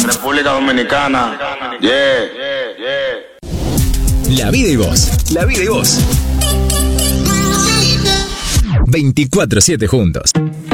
República Dominicana. Yeah. La vida y vos. La vida y vos. 24/7 juntos.